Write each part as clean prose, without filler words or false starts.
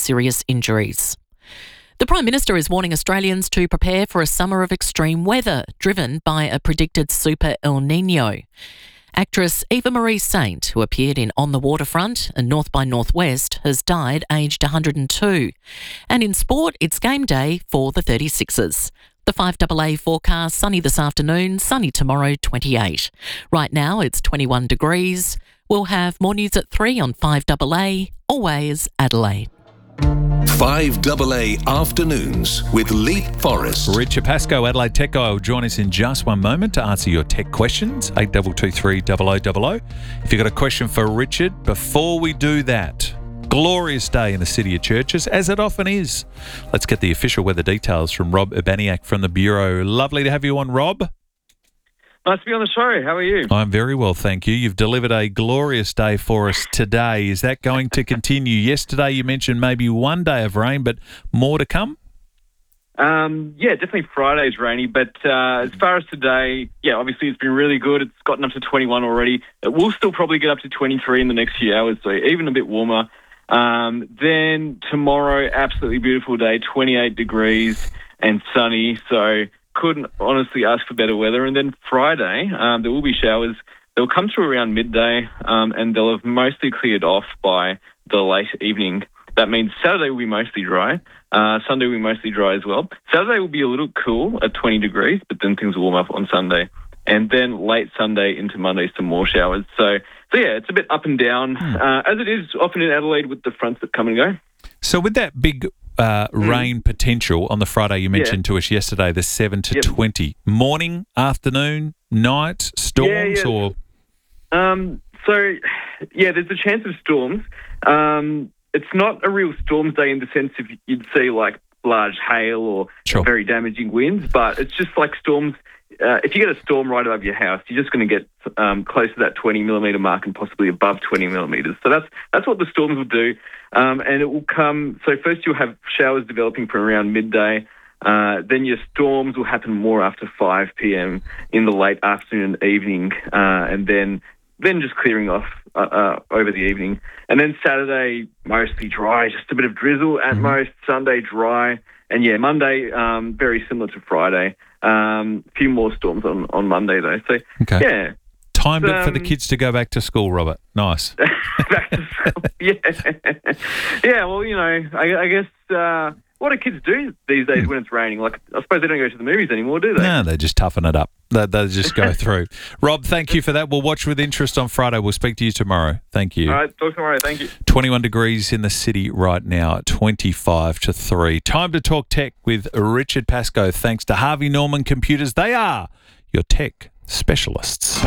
serious injuries. The Prime Minister is warning Australians to prepare for a summer of extreme weather, driven by a predicted super El Niño. Actress Eva Marie Saint, who appeared in On the Waterfront and North by Northwest, has died aged 102. And in sport, it's game day for the 36ers. The 5AA forecast, sunny this afternoon, sunny tomorrow, 28. Right now, it's 21 degrees. We'll have more news at 3 on 5AA, always Adelaide. 5AA Afternoons with Leith Forrest. Richard Pascoe, Adelaide Tech Guy, will join us in just one moment to answer your tech questions. 8223 0000. If you've got a question for Richard, before we do that, glorious day in the City of Churches, as it often is. Let's get the official weather details from Rob Urbaniak from the Bureau. Lovely to have you on, Rob. Nice to be on the show. How are you? I'm very well, thank you. You've delivered a glorious day for us today. Is that going to continue? Yesterday you mentioned maybe one day of rain, but more to come? Yeah, definitely Friday's rainy, but as far as today, yeah, obviously it's been really good. It's gotten up to 21 already. It will still probably get up to 23 in the next few hours, so even a bit warmer. Then tomorrow, absolutely beautiful day, 28 degrees and sunny, so couldn't honestly ask for better weather. And then Friday, there will be showers. They'll come through around midday, and they'll have mostly cleared off by the late evening. That means Saturday will be mostly dry. Sunday will be mostly dry as well. Saturday will be a little cool at 20 degrees, but then things will warm up on Sunday. And then late Sunday into Monday, some more showers. So yeah, it's a bit up and down, as it is often in Adelaide with the fronts that come and go. So with that big rain potential on the Friday you mentioned to us yesterday, the 7 to 20, morning, afternoon, night, storms or? There's a chance of storms. It's not a real storms day in the sense of you'd see like large hail or very damaging winds, but it's just like storms. If you get a storm right above your house, you're just going to get close to that 20 millimetre mark and possibly above 20 millimetres. So that's what the storms will do. And it will come, so first you'll have showers developing from around midday. Then your storms will happen more after 5 p.m. in the late afternoon and evening, and then just clearing off over the evening. And then Saturday, mostly dry, just a bit of drizzle at most. Sunday, dry. And yeah, Monday, very similar to Friday. A few more storms on Monday, though. So, yeah. Timed it for the kids to go back to school, Robert. Nice. Back to school, yeah. Yeah, well, you know, I guess what do kids do these days when it's raining? Like, I suppose they don't go to the movies anymore, do they? No, they just toughen it up. They just go through. Rob, thank you for that. We'll watch with interest on Friday. We'll speak to you tomorrow. Thank you. All right, talk tomorrow. Thank you. 21 degrees in the city right now, 25 to 3. Time to talk tech with Richard Pascoe. Thanks to Harvey Norman Computers. They are your tech specialists.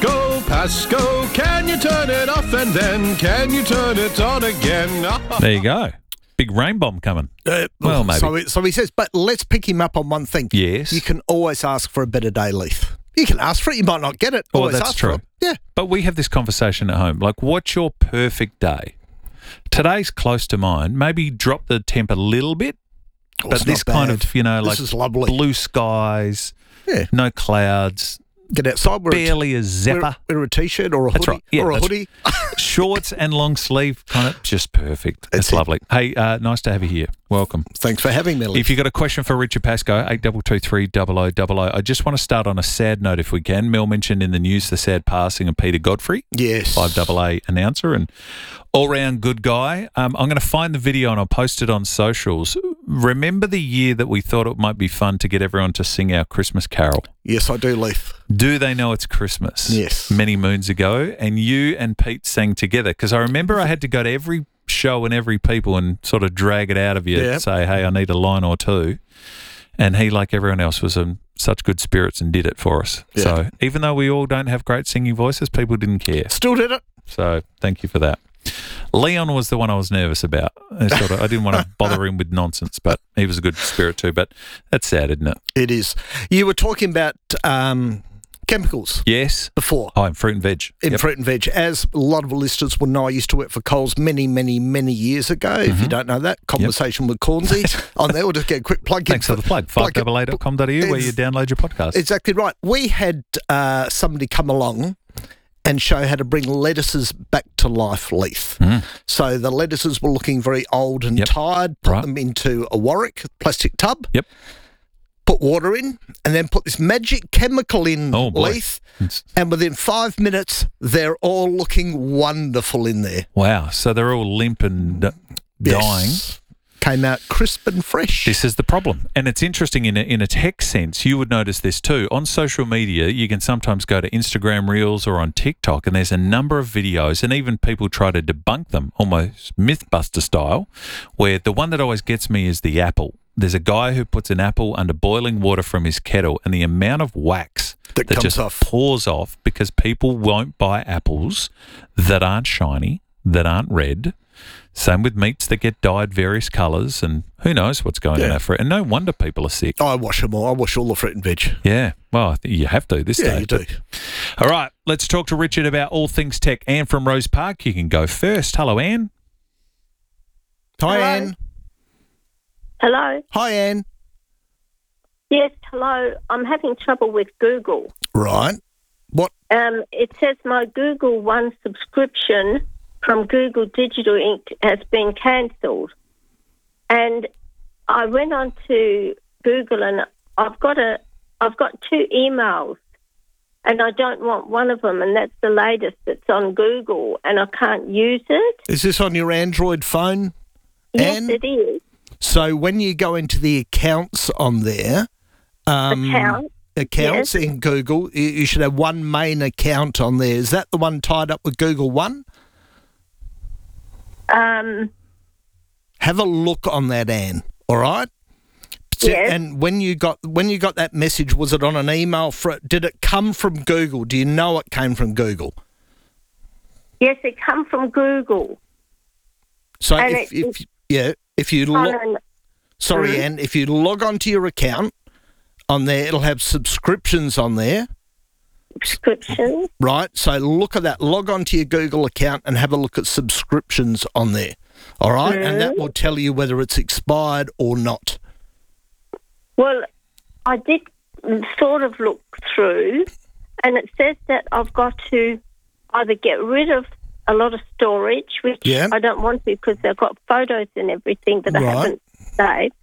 Pascoe, can you turn it off and then can you turn it on again? There you go. Big rain bomb coming. Well, maybe. So he says, but let's pick him up on one thing. Yes. You can always ask for a better day, Leith. You can ask for it. You might not get it. Oh, Always that's ask true. for it. Yeah. But we have this conversation at home. Like, what's your perfect day? Today's close to mine. Maybe drop the temp a little bit. Oh, but this kind of, this is lovely. Blue skies, no clouds. Get outside. Barely a zephyr. Wear a T-shirt or a hoodie. That's right. Yeah, or a hoodie. Shorts and long sleeve, kind of just perfect. That's lovely. Hey, nice to have you here. Welcome. Thanks for having me, Lee. If you've got a question for Richard Pascoe, 8223 0000. I just want to start on a sad note if we can. Mel mentioned in the news the sad passing of Peter Godfrey. Yes. 5AA announcer and all-round good guy. I'm going to find the video and I'll post it on socials. Remember the year that we thought it might be fun to get everyone to sing our Christmas carol? Yes, I do, Leith. Do they know it's Christmas? Yes. Many moons ago, and you and Pete sang together, because I remember I had to go to every show and every people and sort of drag it out of you and say, hey, I need a line or two. And he, like everyone else, was in such good spirits and did it for us. Yeah. So even though we all don't have great singing voices, people didn't care. Still did it. So thank you for that. Leon was the one I was nervous about. I didn't want to bother him with nonsense, but he was a good spirit too. But that's sad, isn't it? It is. You were talking about chemicals. Yes. Before. Oh, in fruit and veg. Fruit and veg. As a lot of listeners will know, I used to work for Coles many, many, many years ago. If you don't know that, Conversation with Cornsey on there. We'll just get a quick plug. Thanks for the plug. 5AA.com.au where you download your podcast. Exactly right. We had somebody come along and show how to bring lettuces back to life, Leith. So the lettuces were looking very old and tired. Put them into a Warwick plastic tub. Yep. Put water in, and then put this magic chemical in, Leith. And within 5 minutes, they're all looking wonderful in there. Wow. So they're all limp and dying. Came out crisp and fresh. This is the problem. And it's interesting in a tech sense, you would notice this too. On social media, you can sometimes go to Instagram Reels or on TikTok, and there's a number of videos, and even people try to debunk them, almost Mythbuster style, where the one that always gets me is the apple. There's a guy who puts an apple under boiling water from his kettle, and the amount of wax that comes just off. pours off because people won't buy apples that aren't shiny, that aren't red. Same with meats that get dyed various colours, and who knows what's going in that fruit. And no wonder people are sick. I wash them all. I wash all the fruit and veg. Yeah, well, I think you have to this day. Yeah, you do. All right, let's talk to Richard about all things tech. Anne from Rose Park, you can go first. Hello, Anne. Hi, Hello. Anne. Hello. Hi, Anne. Yes, hello. I'm having trouble with Google. Right. What? It says my Google One subscription from Google Digital Inc. has been cancelled. And I went on to Google, and I've got 2 emails, and I don't want one of them, and that's the latest that's on Google, and I can't use it. Is this on your Android phone, Yes, Anne? it is. So when you go into the accounts on there, accounts in Google, you should have one main account on there. Is that the one tied up with Google One? Have a look on that, Anne. All right. Yes. And when you got that message, was it on an email? Did it come from Google? Do you know it came from Google? Yes, it come from Google. So And if you Anne, if you log onto your account on there, it'll have subscriptions on there. Subscriptions. Right, so look at that. Log onto your Google account and have a look at subscriptions on there. All right, and that will tell you whether it's expired or not. Well, I did sort of look through, and it says that I've got to either get rid of a lot of storage, which I don't want to because they've got photos and everything that I haven't saved.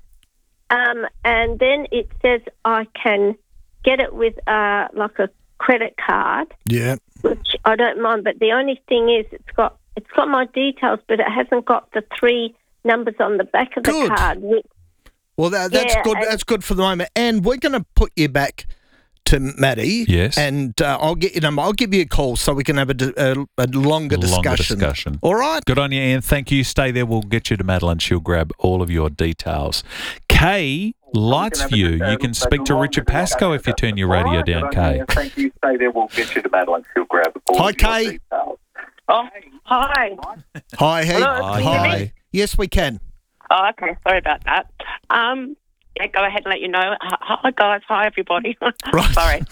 And then it says I can get it with like a credit card, which I don't mind. But the only thing is, it's got my details, but it hasn't got the 3 numbers on the back of the card. Well, that's good. That's good for the moment. And we're going to put you back to Maddie. Yes. And I'll get your number. I'll give you a call so we can have a longer discussion. All right. Good on you, Anne. Thank you. Stay there. We'll get you to Madeline. She'll grab all of your details. Kay, Lightsview. You can speak to Richard Pascoe if you turn your radio down, Kay. Thank you. Stay there. We'll get you to Madeline. She'll grab all Hi, of your Kay. details. Oh, hi. Hi, hey. Hello, Hi. Yes, we can. Oh, okay. Sorry about that. Yeah, go ahead and let you know. Hi, guys. Hi, everybody. Right. Sorry.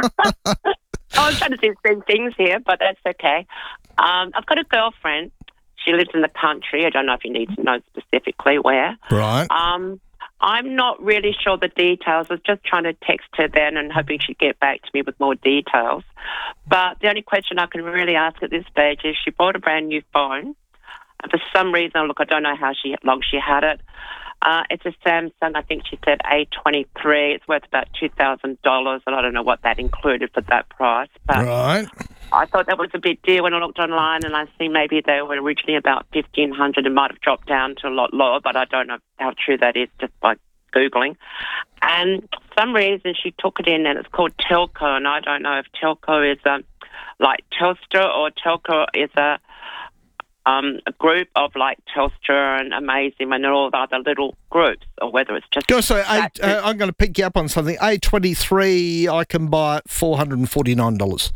I was trying to do the same things here, but that's okay. I've got a girlfriend. She lives in the country. I don't know if you need to know specifically where. Right. I'm not really sure the details. I was just trying to text her then and hoping she'd get back to me with more details. But the only question I can really ask at this stage is she bought a brand new phone. And for some reason, look, I don't know how long she had it. It's a Samsung, I think she said A23. It's worth about $2,000, and I don't know what that included for that price. But right. I thought that was a big deal when I looked online, and I see maybe they were originally about $1,500 and might have dropped down to a lot lower, but I don't know how true that is just by Googling. And for some reason she took it in, and it's called Telco, and I don't know if Telco is like Telstra or Telco is a group of like Telstra and Amazing and all the other little groups, or whether it's just... So I'm going to pick you up on something. A23, I can buy at $449.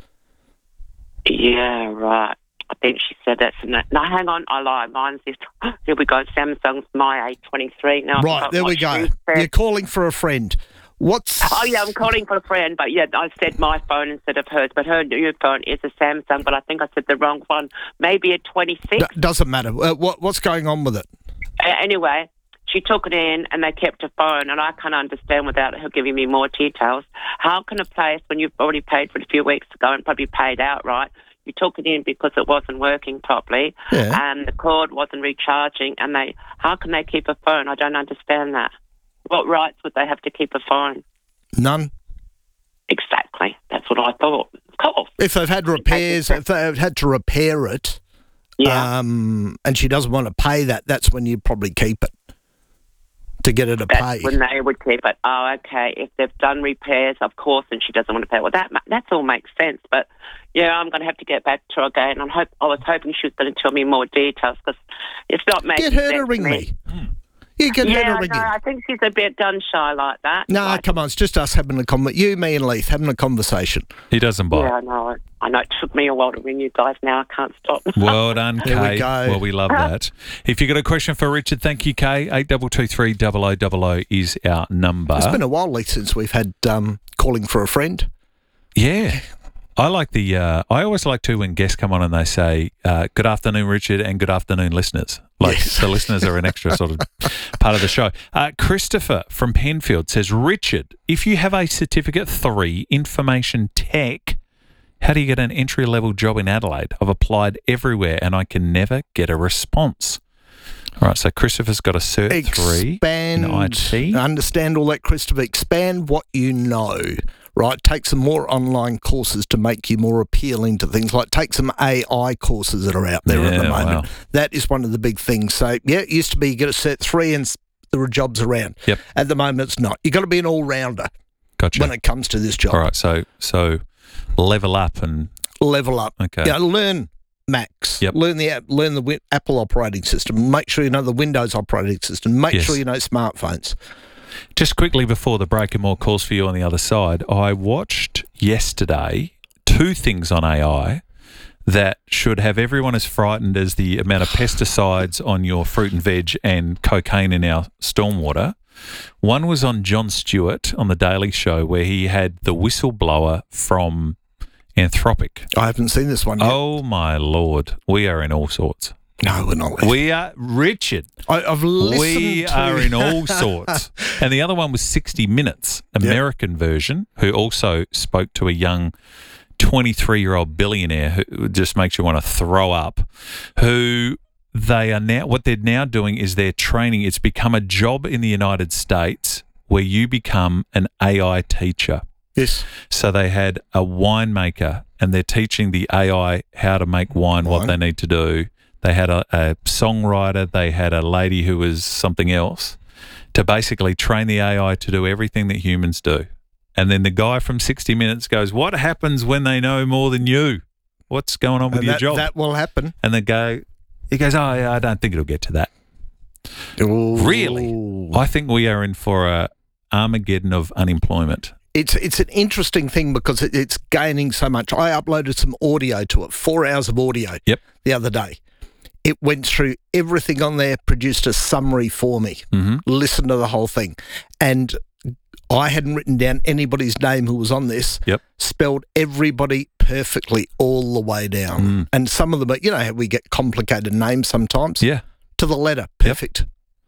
Yeah, right. I think she said that's... No, hang on, I lied. Mine's this... Here we go. Samsung's my A23 now. Right, there we go. You're calling for a friend. Oh, yeah, I'm calling for a friend, but yeah, I said my phone instead of hers, but her new phone is a Samsung, but I think I said the wrong one. Maybe a 26. Doesn't matter. What's going on with it? Anyway, she took it in and they kept her phone, and I can't understand without her giving me more details. How can a place, when you've already paid for it a few weeks ago and probably paid outright, You took it in because it wasn't working properly, and the cord wasn't recharging. And how can they keep a phone? I don't understand that. What rights would they have to keep a phone? None. Exactly. That's what I thought. Of course. If they've had repairs, if they've had to repair it, and she doesn't want to pay that, that's when you probably keep it to get her to pay. That's when they would keep it. Oh, okay. If they've done repairs, of course, and she doesn't want to pay. Well, that all makes sense. But, I'm going to have to get back to her again. I was hoping she was going to tell me more details because it's not making sense. Get her to ring me. You get her to ring me. I think she's a bit gun-shy like that. No, come on. It's just us having a conversation. You, me and Leith having a conversation. He doesn't bite. Yeah, I know. It took me a while to ring you guys. Now I can't stop. Well done, Kay. There we go. Well, we love that. If you've got a question for Richard, thank you, Kay. 8223 0000 is our number. It's been a while, Leith, since we've had calling for a friend. Yeah. I always like to when guests come on and they say, good afternoon, Richard, and good afternoon, listeners. The listeners are an extra sort of part of the show. Christopher from Penfield says, Richard, if you have a Certificate 3 Information Tech, how do you get an entry-level job in Adelaide? I've applied everywhere and I can never get a response. All right, so Christopher's got a Cert 3 in IT. Understand all that, Christopher. Expand what you know. Right, take some more online courses to make you more appealing to things. Like take some AI courses that are out there at the moment. Wow. That is one of the big things. So, it used to be you get a Cert 3 and there were jobs around. Yep. At the moment, it's not. You've got to be an all-rounder when it comes to this job. All right, so level up and... Level up. Okay. Learn Macs. Yep. Learn the Apple operating system. Make sure you know the Windows operating system. Make sure you know smartphones. Just quickly before the break and more calls for you on the other side, I watched yesterday 2 things on AI that should have everyone as frightened as the amount of pesticides on your fruit and veg and cocaine in our stormwater. One was on Jon Stewart on The Daily Show where he had the whistleblower from Anthropic. I haven't seen this one yet. Oh, my Lord. We are in all sorts. No, we're not. We are, Richard. I've listened We are in all sorts. And the other one was 60 Minutes, American version, who also spoke to a young 23-year-old billionaire who just makes you want to throw up, what they're now doing is they're training. It's become a job in the United States where you become an AI teacher. Yes. So they had a winemaker and they're teaching the AI how to make wine, what they need to do. They had a songwriter. They had a lady who was something else to basically train the AI to do everything that humans do. And then the guy from 60 Minutes goes, what happens when they know more than you? What's going on with your job? That will happen. And he goes, I don't think it'll get to that. Ooh. Really? I think we are in for a Armageddon of unemployment. It's an interesting thing because it's gaining so much. I uploaded some audio to it, 4 hours of audio the other day. It went through everything on there, produced a summary for me, listened to the whole thing. And I hadn't written down anybody's name who was on this, spelled everybody perfectly all the way down. And some of them, how we get complicated names sometimes? Yeah. To the letter, perfect.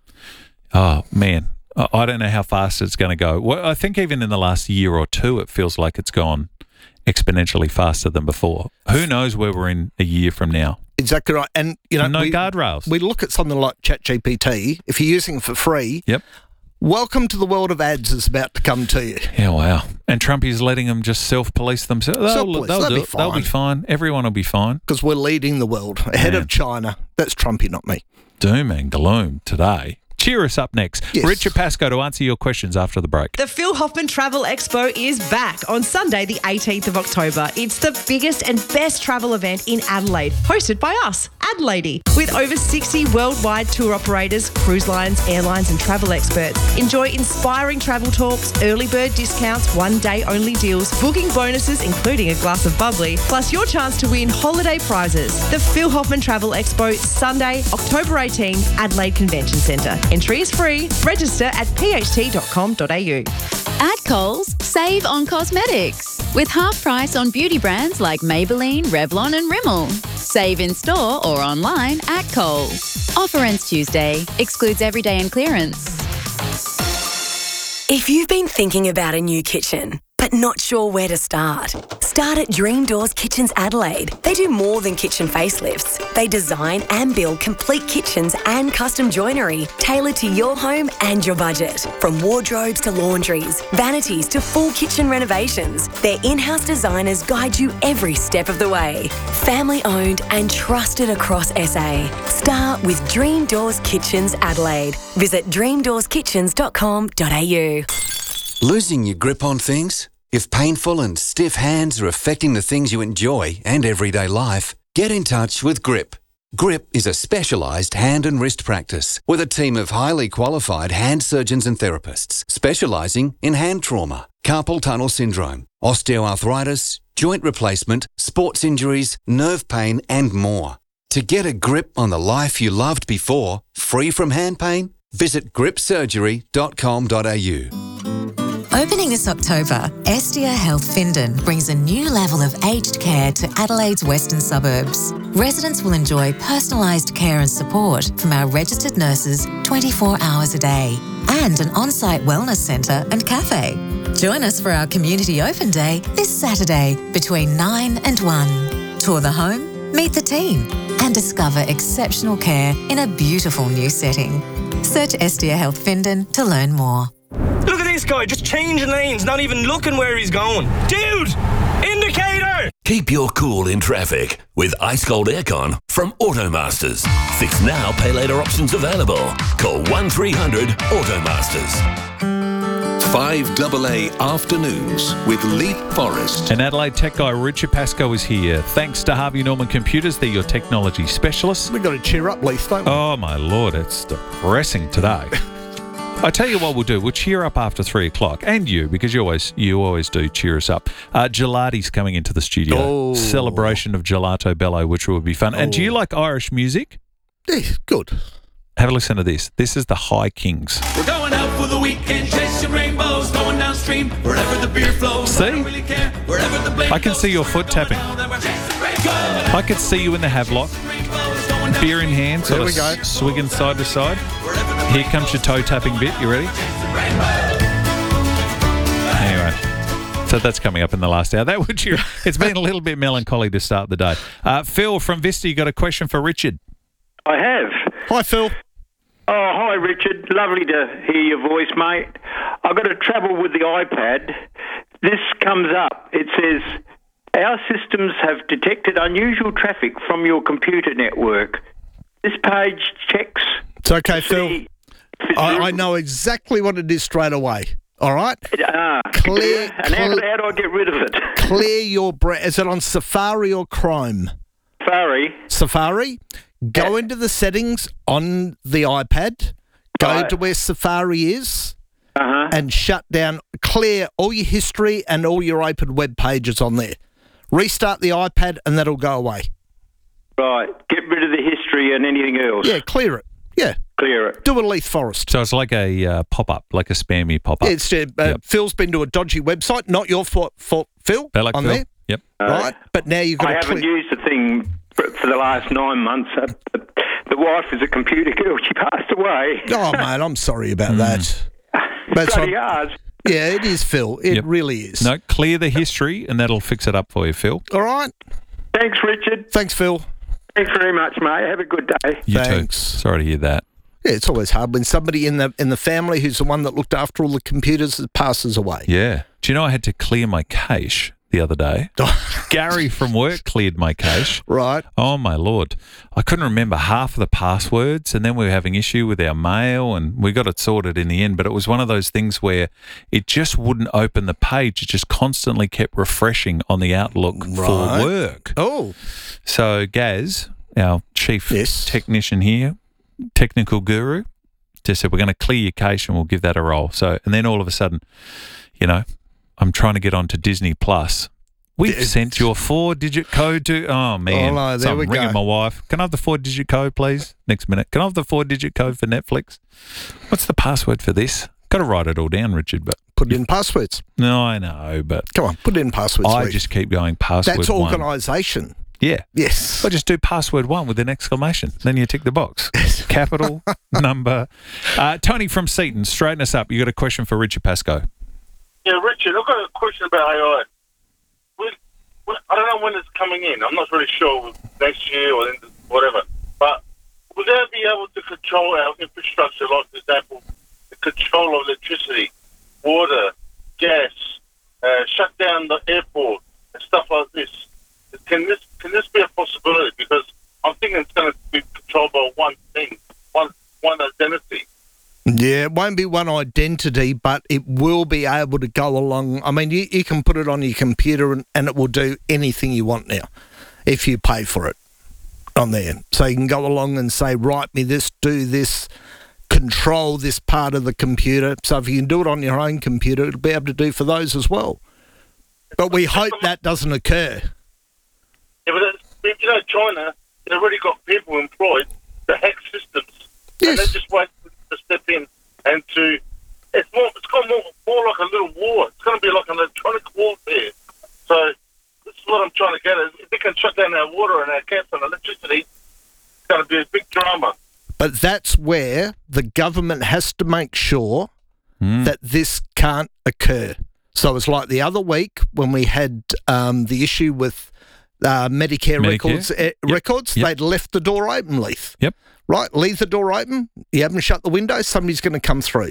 Oh, man. I don't know how fast it's going to go. Well, I think even in the last year or two, it feels like it's gone exponentially faster than before. Who knows where we're in a year from now? Exactly right. And, no guardrails. We look at something like ChatGPT. If you're using it for free, welcome to the world of ads is about to come to you. Yeah, wow. And Trump is letting them just self-police themselves. They'll be fine. Everyone will be fine. Because we're leading the world ahead of China. That's Trumpy, not me. Doom and gloom today. Cheer us up next. Yes. Richard Pascoe to answer your questions after the break. The Phil Hoffman Travel Expo is back on Sunday, the 18th of October. It's the biggest and best travel event in Adelaide, hosted by us, Adelaide. With over 60 worldwide tour operators, cruise lines, airlines and travel experts. Enjoy inspiring travel talks, early bird discounts, one-day only deals, booking bonuses including a glass of bubbly, plus your chance to win holiday prizes. The Phil Hoffman Travel Expo, Sunday, October 18, Adelaide Convention Centre. Entry is free. Register at pht.com.au. At Coles, save on cosmetics with half price on beauty brands like Maybelline, Revlon and Rimmel. Save in store or online at Coles. Offer ends Tuesday. Excludes everyday and clearance. If you've been thinking about a new kitchen, but but not sure where to start? Start at Dream Doors Kitchens Adelaide. They do more than kitchen facelifts. They design and build complete kitchens and custom joinery tailored to your home and your budget. From wardrobes to laundries, vanities to full kitchen renovations, their in-house designers guide you every step of the way. Family owned and trusted across SA. Start with Dream Doors Kitchens Adelaide. Visit dreamdoorskitchens.com.au. Losing your grip on things? If painful and stiff hands are affecting the things you enjoy and everyday life, get in touch with GRIP. GRIP is a specialised hand and wrist practice with a team of highly qualified hand surgeons and therapists specialising in hand trauma, carpal tunnel syndrome, osteoarthritis, joint replacement, sports injuries, nerve pain and more. To get a grip on the life you loved before, free from hand pain, visit gripsurgery.com.au. Opening this October, Estia Health Findon brings a new level of aged care to Adelaide's western suburbs. Residents will enjoy personalised care and support from our registered nurses 24 hours a day and an on-site wellness centre and cafe. Join us for our Community Open Day this Saturday between 9 and 1. Tour the home, meet the team and discover exceptional care in a beautiful new setting. Search Estia Health Findon to learn more. Look at this guy, just changing lanes, not even looking where he's going. Dude! Indicator! Keep your cool in traffic with Ice Cold Aircon from Automasters. Fix now, pay later options available. Call 1300 Automasters. 5AA Afternoons with Leap Forrest. And Adelaide tech guy Richard Pascoe is here. Thanks to Harvey Norman Computers, they're your technology specialists. We've got to cheer up, Leith, don't we? Oh, my Lord, it's depressing today. I tell you what we'll do. We'll cheer up after 3 o'clock. And you, because you always do cheer us up. Gelati's coming into the studio. Oh. Celebration of Gelato Bello, which will be fun. And do you like Irish music? Yeah, good. Have a listen to this. This is the High Kings. We're going out for the weekend, chasing rainbows, going downstream, wherever the beer flows. See? I don't really care, wherever the blade I can see your foot tapping. I could see you in the Havelock. Beer in hand, sort of swigging side to side. Here comes your toe tapping bit. You ready? Anyway, so that's coming up in the last hour. That would you? It's been a little bit melancholy to start the day. Phil from Vista, you got a question for Richard? I have. Hi, Phil. Oh, hi, Richard. Lovely to hear your voice, mate. I've got to travel with the iPad. This comes up. It says, our systems have detected unusual traffic from your computer network. This page checks... It's okay, Phil. I know exactly what it is straight away. All right? Clear. And how do I get rid of it? Clear your Is it on Safari or Chrome? Safari. Go into the settings on the iPad. Go to where Safari is. And shut down, clear all your history and all your open web pages on there. Restart the iPad and that'll go away. Right. Get rid of the history and anything else. Yeah, clear it. Yeah. Clear it. Do a Leith Forrest. So it's like a pop-up, like a spammy pop-up. It's Phil's been to a dodgy website. Not your fault, Phil, on Phil. There. Yep. Right. But now you've got I haven't used the thing for the last 9 months. The wife is a computer girl. She passed away. Oh, mate, I'm sorry about that. That's bloody hard. Yeah, it is, Phil. It really is. No, clear the history and that'll fix it up for you, Phil. All right. Thanks, Richard. Thanks, Phil. Thanks very much, mate. Have a good day. You too. Sorry to hear that. Yeah, it's always hard when somebody in the family who's the one that looked after all the computers passes away. Yeah. Do you know I had to clear my cache the other day? Gary from work cleared my cache. Right. Oh, my Lord. I couldn't remember half of the passwords, and then we were having issue with our mail, and we got it sorted in the end. But it was one of those things where it just wouldn't open the page. It just constantly kept refreshing on the Outlook for work. Oh. So Gaz, our chief technician here, technical guru, just said, we're going to clear your cache and we'll give that a roll. So, and then all of a sudden, I'm trying to get onto Disney Plus. We've sent your 4-digit code to... Oh, man. Oh, no, so I'm ringing go. my wife. Can I have the 4-digit code, please? Next minute. Can I have the 4-digit code for Netflix? What's the password for this? Got to write it all down, Richard, but... Put it in passwords. No, I know, but... Come on, put it in passwords. I just keep going password That's 1. organisation. Yeah. Yes. I just do password 1 with an exclamation. Then you tick the box. Capital, number. Tony from Seaton, straighten us up. You got a question for Richard Pascoe. Yeah, Richard, I've got a question about AI. I don't know when it's coming in. I'm not really sure next year or whatever. But will they be able to control our infrastructure, like, for example, the control of electricity, water, gas, shut down the airport and stuff like this? Can this be a possibility? Because I'm thinking it's going to be controlled by one thing, one identity. Yeah, it won't be one identity, but it will be able to go along. I mean, you can put it on your computer and it will do anything you want now if you pay for it on there. So you can go along and say, write me this, do this, control this part of the computer. So if you can do it on your own computer, it'll be able to do for those as well. But we hope that doesn't occur. Yeah, but you know, China, they've already got people employed to hack systems. Yes. And they're just waiting to step in and to... It's got more like a little war. It's going to be like an electronic warfare. So this is what I'm trying to get at. If they can shut down our water and our gas and electricity, it's going to be a big drama. But that's where the government has to make sure that this can't occur. So it's like the other week when we had the issue with Medicare records. They'd left the door open, Leith. Yep. Right, leave the door open. You haven't shut the window. Somebody's going to come through.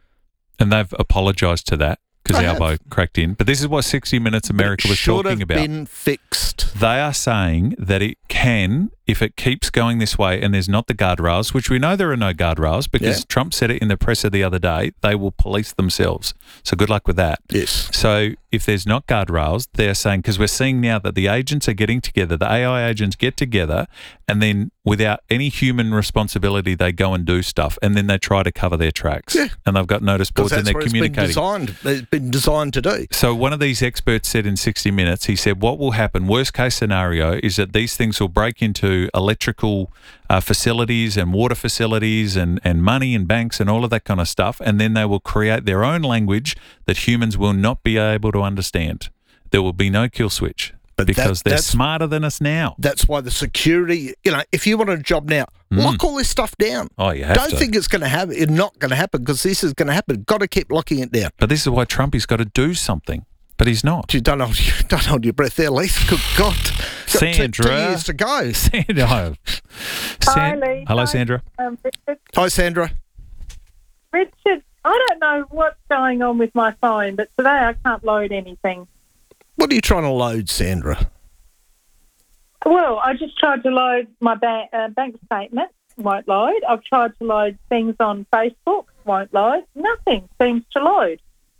And they've apologised to that because Albo cracked in. But this is what 60 Minutes America was talking about. Should have been fixed. They are saying that it can, if it keeps going this way and there's not the guardrails, which we know there are no guardrails because Trump said it in the presser the other day, they will police themselves. So good luck with that. Yes. So if there's not guardrails, they're saying, because we're seeing now that the agents are getting together, the AI agents get together, and then without any human responsibility, they go and do stuff, and then they try to cover their tracks. Yeah. And they've got notice boards and they're communicating. It's been designed to do. So one of these experts said in 60 Minutes, he said, what will happen, worst case scenario, is that these things will break into electrical facilities and water facilities and money and banks and all of that kind of stuff, and then they will create their own language that humans will not be able to understand. There will be no kill switch. But because they're smarter than us now. That's why the security, if you want a job now, lock all this stuff down. Oh, you have to. Don't think it's going to happen. It's not going to happen because this is going to happen. Got to keep locking it down. But this is why Trumpy's got to do something. But he's not. You don't hold your breath there, Leith. Good God. Sandra. 2 years to go. Sandra. Hi, Lee. Hello, Sandra. Richard. Hi, Sandra. Richard, I don't know what's going on with my phone, but today I can't load anything. What are you trying to load, Sandra? Well, I just tried to load my bank statement. Won't load. I've tried to load things on Facebook. Won't load. Nothing seems to load.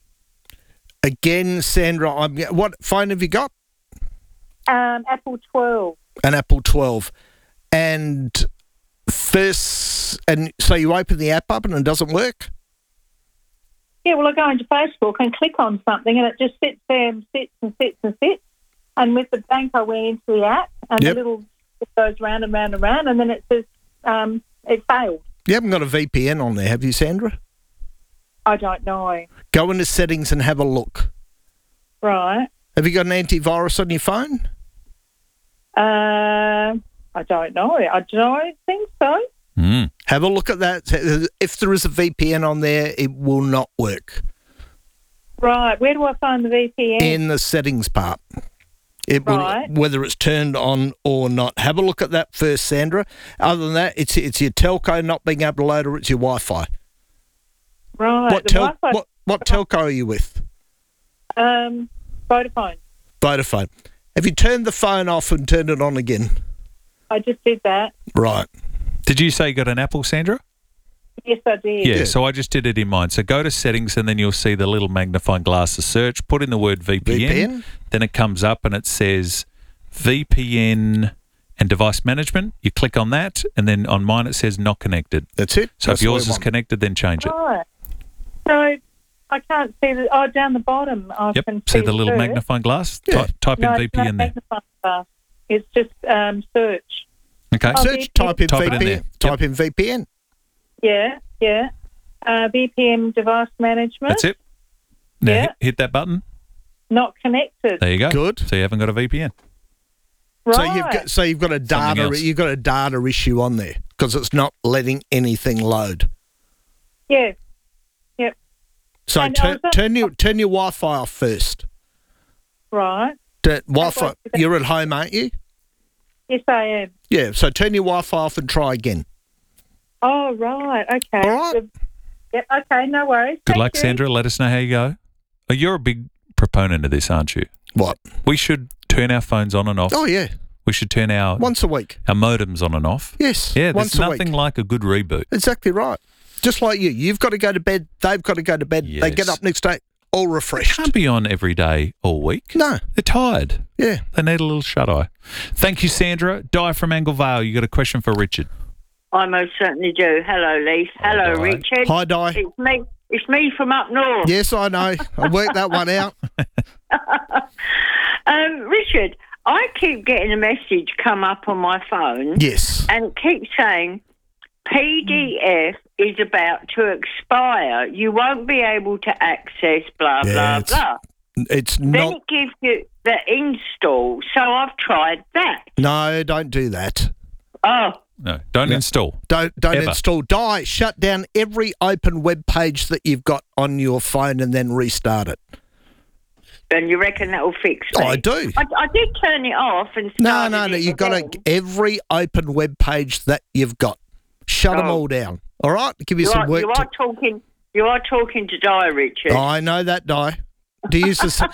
Again, Sandra, what phone have you got? Apple 12. An Apple 12. And so you open the app up and it doesn't work? Yeah, well, I go into Facebook and click on something and it just sits there and sits and sits and sits. And with the bank, I went into the app and the little it goes round and round and round, and then it says it failed. You haven't got a VPN on there, have you, Sandra? I don't know. Go into settings and have a look. Right. Have you got an antivirus on your phone? I don't know. I don't think so. Have a look at that. If there is a VPN on there, it will not work. Right. Where do I find the VPN? In the settings part. It will, whether it's turned on or not. Have a look at that first, Sandra. Other than that, it's your telco not being able to load, or it's your Wi-Fi. Right. What telco are you with? Vodafone. Vodafone. Have you turned the phone off and turned it on again? I just did that. Right. Did you say you got an Apple, Sandra? Yes, I did. Yeah, so I just did it in mine. So go to settings and then you'll see the little magnifying glass to search. Put in the word VPN. Then it comes up and it says VPN and device management. You click on that, and then on mine it says not connected. That's it. So if yours is connected, then change it. Right. So I can't see down the bottom. I can see the little magnifying glass. Yeah. Type in VPN there. Glass. It's just search. Okay. Search. Type in VPN. Type in VPN. Yeah. VPN device management. That's it. Now hit that button. Not connected. There you go. Good. So you haven't got a VPN. Right. So you've got a data issue on there because it's not letting anything load. Yeah. Yep. So turn your Wi-Fi off first. Right. Wi-Fi. You're at home, aren't you? Yes, I am. Yeah. So turn your Wi-Fi off and try again. Oh, right. Okay. All right. Yep. Okay. No worries. Good luck, Sandra. Let us know how you go. Oh, you're a big proponent of this, aren't you? What? We should turn our phones on and off. Oh, yeah. We should turn our... Once a week. Our modems on and off. Yes. Yeah, once there's a nothing week. like a good reboot. Exactly right. Just like you. You've got to go to bed. They've got to go to bed. Yes. They get up next day all refreshed. Can't be on every day all week. No. They're tired. Yeah. They need a little shut-eye. Thank you, Sandra. Di from Angle Vale, you got a question for Richard. I most certainly do. Hello, Leith. Hello, Richard. Hi, Di. It's me from up north. Yes, I know. I worked that one out. Richard, I keep getting a message come up on my phone. Yes. And it keeps saying, PDF is about to expire. You won't be able to access blah, blah, blah. It's then not... it gives you the install. So I've tried that. No, don't do that. Oh. No, don't install. Don't Ever. install. Shut down every open web page that you've got on your phone and then restart it. And you reckon that will fix it? Oh, I do. I did turn it off and started No. it You've got again. to every open web page that you've got. Shut them all down. All right? Give you some work. You are talking to Di, Richard. Oh, I know that, Di. Do you use so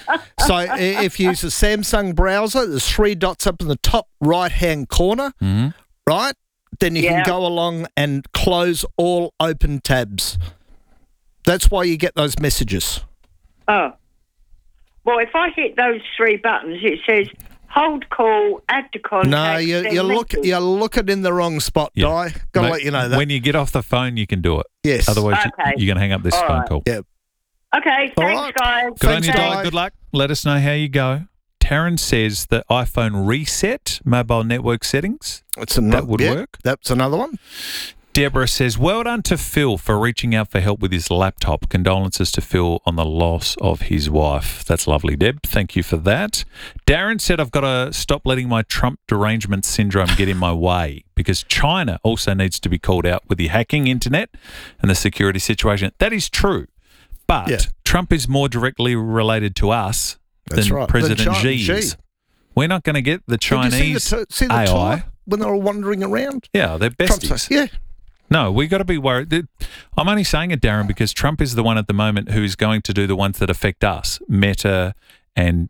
if you use a Samsung browser, there's 3 dots up in the top right-hand corner, right? Then you can go along and close all open tabs. That's why you get those messages. Oh. Well, if I hit those 3 buttons, it says hold call, add to contact. No, you're looking in the wrong spot, Di. Got to let you know that. When you get off the phone, you can do it. Yes. Otherwise, you're going to hang up this All phone right. call. Yeah. Okay, thanks, guys. Good on you, Di. Good luck. Let us know how you go. Taryn says the iPhone reset mobile network settings. That would work. That's another one. Deborah says, well done to Phil for reaching out for help with his laptop. Condolences to Phil on the loss of his wife. That's lovely, Deb. Thank you for that. Darren said, I've got to stop letting my Trump derangement syndrome get in my way because China also needs to be called out with the hacking internet and the security situation. That is true. But Trump is more directly related to us than President Xi is. We're not going to get the Chinese see the AI. tour when they were wandering around? Yeah, they're besties. Yeah. No, we got to be worried. I'm only saying it, Darren, because Trump is the one at the moment who's going to do the ones that affect us. Meta and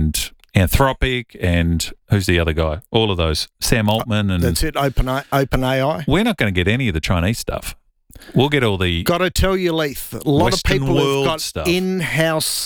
Anthropic and who's the other guy? All of those. Sam Altman. And that's it, OpenAI. We're not going to get any of the Chinese stuff. We'll get all the... Got to tell you, Leith, a lot Western of people have got stuff. in-house,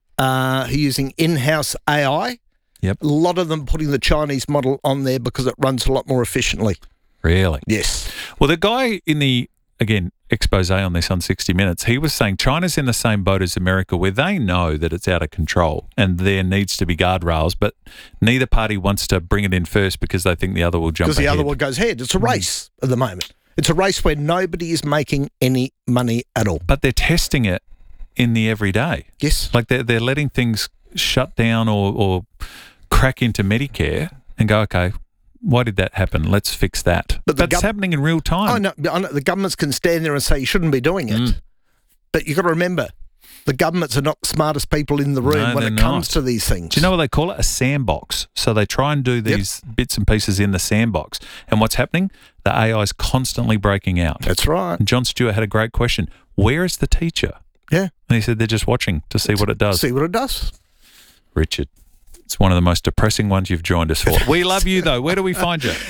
using in-house AI. Yep. A lot of them putting the Chinese model on there because it runs a lot more efficiently. Really? Yes. Well, the guy in the, again, expose on this on 60 Minutes, he was saying China's in the same boat as America where they know that it's out of control and there needs to be guardrails, but neither party wants to bring it in first because they think the other will jump ahead. Because the other one goes ahead. It's a race at the moment. It's a race where nobody is making any money at all. But they're testing it in the everyday. Yes. Like they're letting things shut down or crack into Medicare and go, okay, why did that happen? Let's fix that. But that's happening in real time. I know. The governments can stand there and say you shouldn't be doing it. But you've got to remember, the governments are not the smartest people in the room when it comes to these things. Do you know what they call it? A sandbox. So they try and do these bits and pieces in the sandbox. And what's happening? The AI is constantly breaking out. That's right. And John Stewart had a great question. Where is the teacher? Yeah. And he said they're just watching to see what it does. See what it does. Richard, it's one of the most depressing ones you've joined us for. We love you, though. Where do we find you?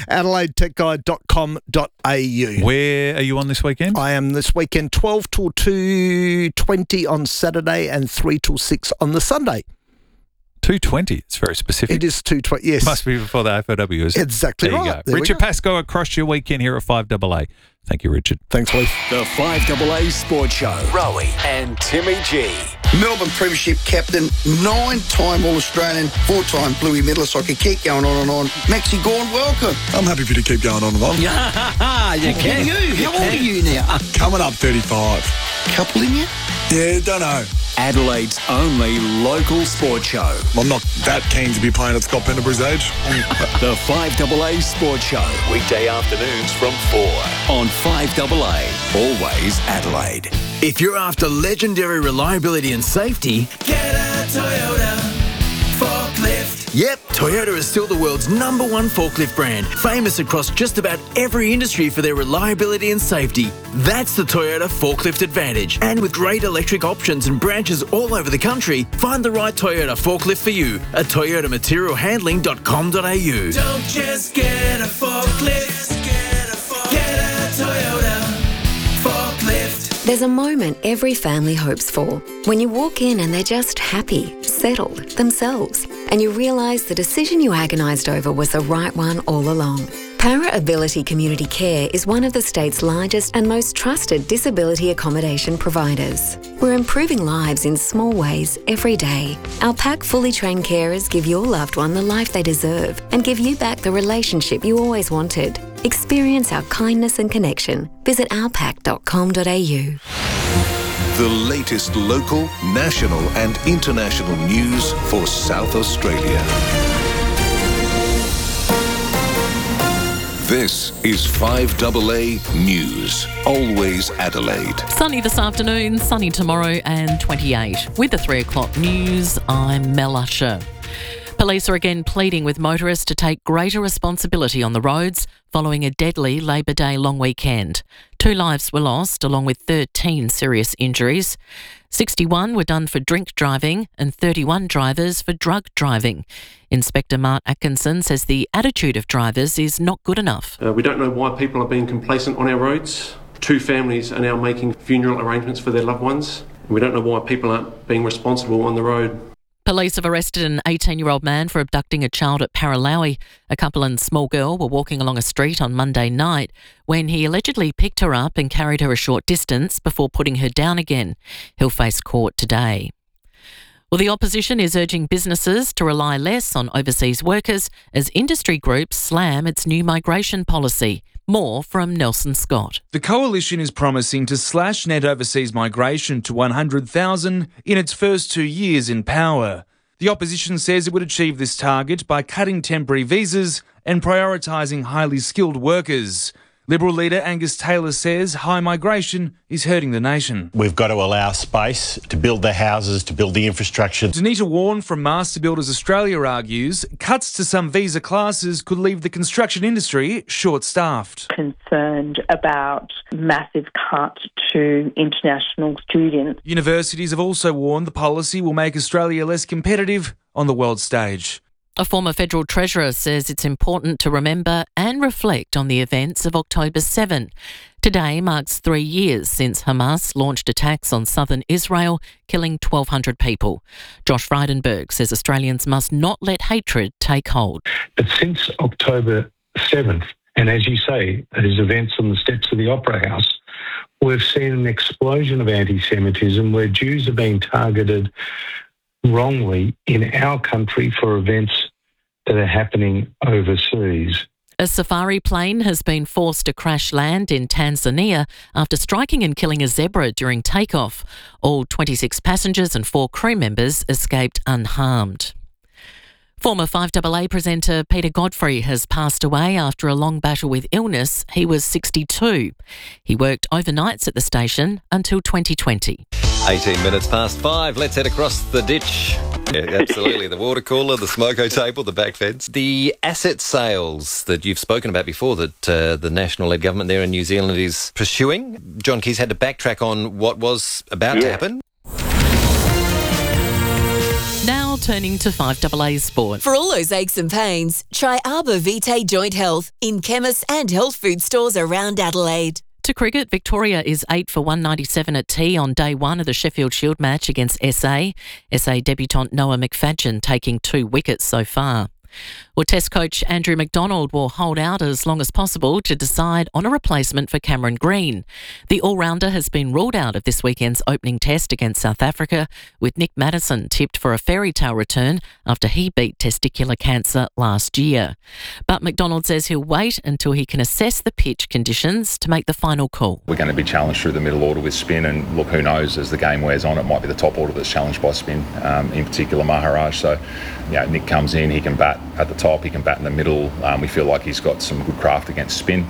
AdelaideTechGuide.com.au. Where are you on this weekend? I am this weekend 12 till 2:20 on Saturday and 3 till 6 on the Sunday. 2:20. It's very specific. It is 2:20, yes. Must be before the AFLW, is it? Exactly there right. You go. There Richard Pascoe across your weekend here at 5AA. Thank you, Richard. Thanks, Leith. The 5AA Sports Show. Rowie and Timmy G. Melbourne Premiership captain, 9-time All-Australian, 4-time Bluey medalist. I could keep going on and on. Maxi Gawn, welcome. I'm happy for you to keep going on and on. You can. How old are you now? Coming up 35. Couple in you? Yeah, don't know. Adelaide's only local sports show. I'm not that keen to be playing at Scott Pendlebury's age. The 5AA Sports Show. Weekday afternoons from 4 on 5AA. Always Adelaide. If you're after legendary reliability and safety, get a Toyota forklift. Yep, Toyota is still the world's #1 forklift brand, famous across just about every industry for their reliability and safety. That's the Toyota Forklift Advantage. And with great electric options and branches all over the country, find the right Toyota forklift for you at toyotamaterialhandling.com.au. Don't just get a forklift, get a Toyota forklift. There's a moment every family hopes for. When you walk in and they're just happy, settled, themselves, and you realise the decision you agonised over was the right one all along. Para Ability Community Care is one of the state's largest and most trusted disability accommodation providers. We're improving lives in small ways every day. Our PAC fully trained carers give your loved one the life they deserve and give you back the relationship you always wanted. Experience our kindness and connection. Visit ourpac.com.au. The latest local, national and international news for South Australia. This is 5AA News. Always Adelaide. Sunny this afternoon, sunny tomorrow and 28. With the 3 o'clock news, I'm Mel Usher. Police are again pleading with motorists to take greater responsibility on the roads following a deadly Labor Day long weekend. 2 lives were lost, along with 13 serious injuries. 61 were done for drink driving and 31 drivers for drug driving. Inspector Mark Atkinson says the attitude of drivers is not good enough. We don't know why people are being complacent on our roads. 2 families are now making funeral arrangements for their loved ones. We don't know why people aren't being responsible on the road. Police have arrested an 18-year-old man for abducting a child at Paralowie. A couple and small girl were walking along a street on Monday night when he allegedly picked her up and carried her a short distance before putting her down again. He'll face court today. Well, the opposition is urging businesses to rely less on overseas workers as industry groups slam its new migration policy. More from Nelson Scott. The Coalition is promising to slash net overseas migration to 100,000 in its first 2 years in power. The opposition says it would achieve this target by cutting temporary visas and prioritising highly skilled workers. Liberal leader Angus Taylor says high migration is hurting the nation. We've got to allow space to build the houses, to build the infrastructure. Danita Warren from Master Builders Australia argues cuts to some visa classes could leave the construction industry short-staffed. Concerned about massive cut to international students. Universities have also warned the policy will make Australia less competitive on the world stage. A former federal treasurer says it's important to remember and reflect on the events of October 7. Today marks 3 years since Hamas launched attacks on southern Israel, killing 1,200 people. Josh Frydenberg says Australians must not let hatred take hold. But since October 7th, and as you say, those events on the steps of the Opera House, we've seen an explosion of anti-Semitism where Jews are being targeted wrongly in our country for events that are happening overseas. A safari plane has been forced to crash land in Tanzania after striking and killing a zebra during takeoff. All 26 passengers and 4 crew members escaped unharmed. Former 5AA presenter Peter Godfrey has passed away after a long battle with illness. He was 62. He worked overnights at the station until 2020. 18 minutes past 5. Let's head across the ditch. Yeah, absolutely. The water cooler, the smoko table, the back fence. The asset sales that you've spoken about before that the national-led government there in New Zealand is pursuing. John Keys had to backtrack on what was about to happen. Now turning to 5AA Sport. For all those aches and pains, try Arbor Vitae Joint Health in chemists and health food stores around Adelaide. To cricket, Victoria is 8 for 197 at tea on day 1 of the Sheffield Shield match against SA. SA debutant Noah McFadgen taking 2 wickets so far. Well, Test coach Andrew McDonald will hold out as long as possible to decide on a replacement for Cameron Green. The all-rounder has been ruled out of this weekend's opening test against South Africa, with Nick Maddison tipped for a fairy tale return after he beat testicular cancer last year. But McDonald says he'll wait until he can assess the pitch conditions to make the final call. We're going to be challenged through the middle order with spin, and look, who knows, as the game wears on, it might be the top order that's challenged by spin, in particular Maharaj. So, Nick comes in, he can bat at the top, he can bat in the middle. We feel like he's got some good craft against spin.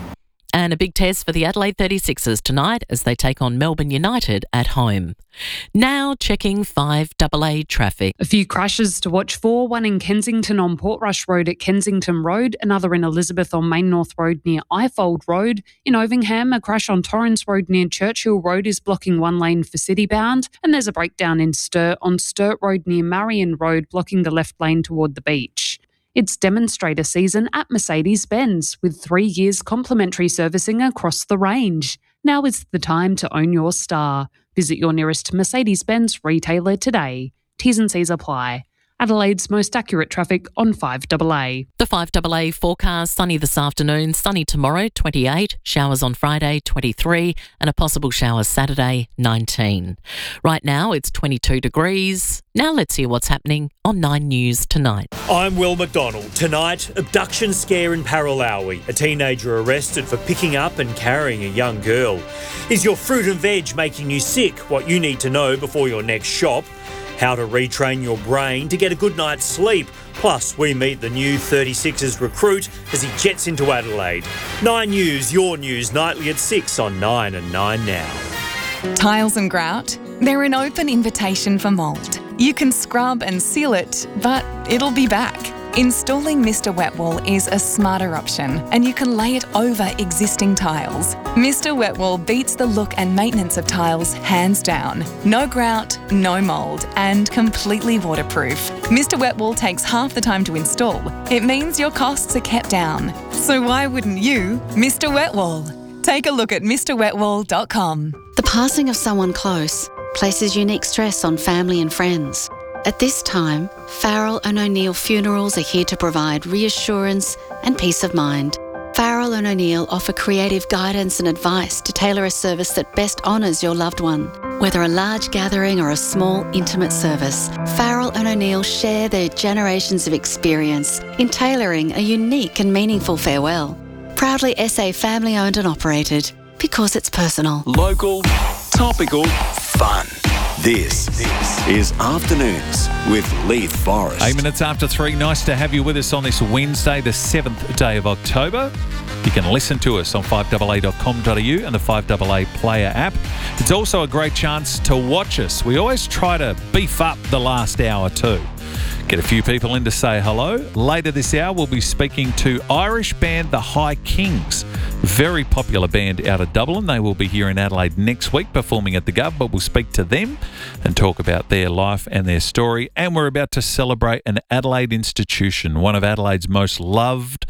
And a big test for the Adelaide 36ers tonight as they take on Melbourne United at home. Now checking 5AA traffic. A few crashes to watch for, one in Kensington on Portrush Road at Kensington Road, another in Elizabeth on Main North Road near Ifold Road. In Ovingham, a crash on Torrens Road near Churchill Road is blocking one lane for citybound, and there's a breakdown in Sturt on Sturt Road near Marion Road, blocking the left lane toward the beach. It's demonstrator season at Mercedes-Benz with 3 years complimentary servicing across the range. Now is the time to own your star. Visit your nearest Mercedes-Benz retailer today. T's and C's apply. Adelaide's most accurate traffic on 5AA. The 5AA forecast: sunny this afternoon, sunny tomorrow, 28, showers on Friday, 23, and a possible shower Saturday, 19. Right now it's 22 degrees. Now let's hear what's happening on 9 News tonight. I'm Will McDonald. Tonight, abduction scare in Paralawi. A teenager arrested for picking up and carrying a young girl. Is your fruit and veg making you sick? What you need to know before your next shop. How to retrain your brain to get a good night's sleep. Plus, we meet the new 36ers recruit as he jets into Adelaide. 9 News, your news nightly at 6 on 9 and 9 Now. Tiles and grout? They're an open invitation for mould. You can scrub and seal it, but it'll be back. Installing Mr. Wet Wall is a smarter option, and you can lay it over existing tiles. Mr. Wet Wall beats the look and maintenance of tiles hands down. No grout, no mould, and completely waterproof. Mr. Wet Wall takes half the time to install. It means your costs are kept down. So why wouldn't you, Mr. Wet Wall? Take a look at MrWetWall.com. The passing of someone close places unique stress on family and friends. At this time, Farrell and O'Neill Funerals are here to provide reassurance and peace of mind. Farrell and O'Neill offer creative guidance and advice to tailor a service that best honours your loved one. Whether a large gathering or a small, intimate service, Farrell and O'Neill share their generations of experience in tailoring a unique and meaningful farewell. Proudly SA family owned and operated, because it's personal. Local, topical, fun. This is Afternoons with Leith Forrest. 8 minutes after 3. Nice to have you with us on this Wednesday, the 7th day of October. You can listen to us on 5AA.com.au and the 5AA Player app. It's also a great chance to watch us. We always try to beef up the last hour too. Get a few people in to say hello. Later this hour, we'll be speaking to Irish band The High Kings. Very popular band out of Dublin. They will be here in Adelaide next week performing at the Gov, but we'll speak to them and talk about their life and their story. And we're about to celebrate an Adelaide institution, one of Adelaide's most loved